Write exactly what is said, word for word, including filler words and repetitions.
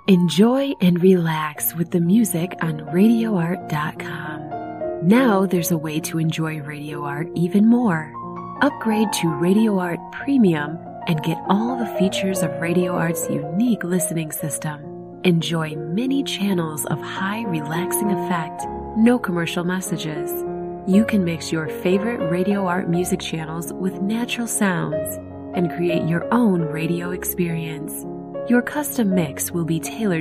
Enjoy and relax with the music on radio art dot com. Now there's a way to enjoy Radio Art even more. Upgrade to Radio Art Premium and get all the features of Radio Art's unique listening system. Enjoy many channels of high relaxing effect, no commercial messages. You can mix your favorite Radio Art music channels with natural sounds and create your own radio experience. Your custom mix will be tailored